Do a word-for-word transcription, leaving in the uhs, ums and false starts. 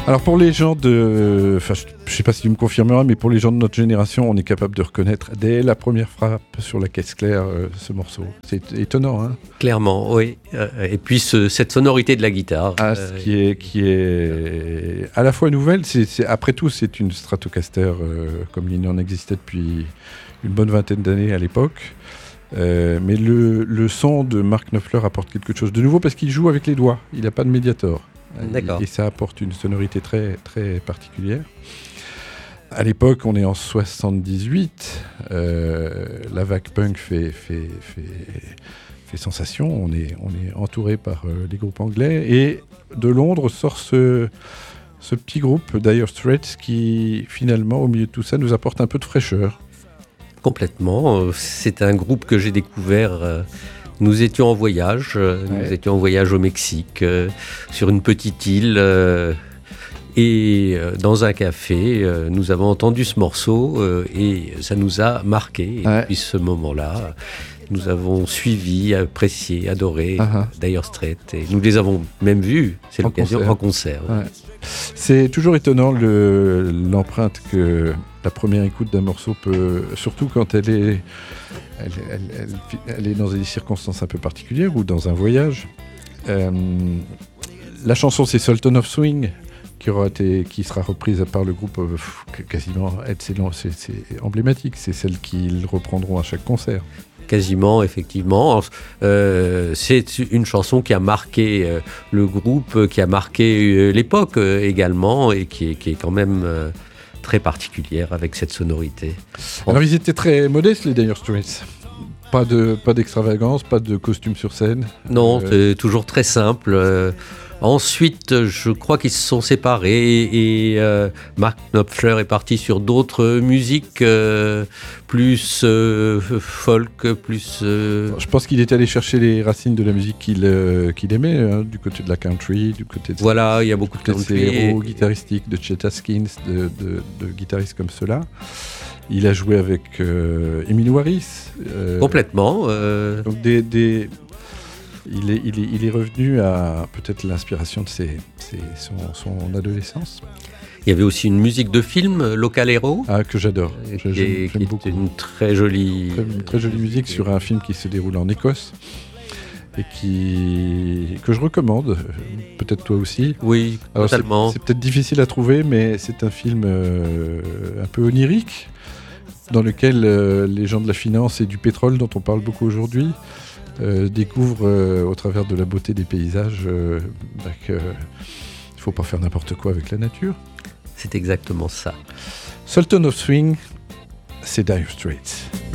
Alors pour les gens de... Enfin, je ne sais pas si tu me confirmeras, mais pour les gens de notre génération, on est capable de reconnaître dès la première frappe sur la caisse claire euh, ce morceau. C'est étonnant, hein ? Clairement, oui. Euh, et puis ce, cette sonorité de la guitare. Ah, ce qui est, qui est à la fois nouvelle, c'est, c'est, après tout, c'est une Stratocaster euh, comme il n'en existait depuis une bonne vingtaine d'années à l'époque. Euh, mais le, le son de Mark Knopfler apporte quelque chose de nouveau parce qu'il joue avec les doigts, il n'a pas de médiator. D'accord. Et, et ça apporte une sonorité très, très particulière. À l'époque, on est en soixante-dix-huit, euh, la vague punk fait, fait, fait, fait sensation, on est, on est entouré par euh, les groupes anglais, et de Londres sort ce, ce petit groupe Dire Straits qui, finalement, au milieu de tout ça, nous apporte un peu de fraîcheur. Complètement. C'est un groupe que j'ai découvert. Euh, nous étions en voyage. Euh, ouais. Nous étions en voyage au Mexique, euh, sur une petite île. Euh, et euh, dans un café, euh, nous avons entendu ce morceau euh, et ça nous a marqué. Et ouais. Depuis ce moment-là, nous avons suivi, apprécié, adoré uh-huh. Dire Straits. Et nous les avons même vus, c'est en l'occasion, concert. en concert. Ouais. C'est toujours étonnant le, l'empreinte que la première écoute d'un morceau peut, surtout quand elle est, elle, elle, elle, elle est dans des circonstances un peu particulières ou dans un voyage. Euh, la chanson, c'est Sultan of Swing, qui, aura été, qui sera reprise par le groupe euh, quasiment excellent, c'est, c'est emblématique, c'est celle qu'ils reprendront à chaque concert. Quasiment, effectivement. Euh, c'est une chanson qui a marqué euh, le groupe, qui a marqué euh, l'époque euh, également, et qui est, qui est quand même euh, très particulière avec cette sonorité. Alors, ils étaient très modestes, les Dire Straits. Pas, de, pas d'extravagance, pas de costume sur scène. Non, euh... c'est toujours très simple. Euh, Ensuite, je crois qu'ils se sont séparés et, et euh, Mark Knopfler est parti sur d'autres musiques euh, plus euh, folk, plus... Euh... Je pense qu'il est allé chercher les racines de la musique qu'il, euh, qu'il aimait, hein, du côté de la country, du côté de... Voilà, il y a beaucoup de country. Ces héros guitaristiques de Chet Atkins, de, de, de guitaristes comme ceux-là. Il a joué avec euh, Emmylou Harris. Euh, Complètement. Euh... Donc des... des... Il est, il, est, il est revenu à peut-être l'inspiration de ses, ses, son, son adolescence. Il y avait aussi une musique de film, Local Hero. Ah, que j'adore. Qui, j'aime, est, j'aime qui beaucoup. Une très jolie... Très, une très jolie musique sur un film qui se déroule en Écosse et qui, que je recommande, peut-être toi aussi. Oui, alors totalement. C'est, c'est peut-être difficile à trouver, mais c'est un film euh, un peu onirique, dans lequel euh, les gens de la finance et du pétrole, dont on parle beaucoup aujourd'hui, Euh, découvre euh, au travers de la beauté des paysages euh, bah, qu'il ne faut pas faire n'importe quoi avec la nature. C'est exactement ça. Sultan of Swing, c'est Dire Straits.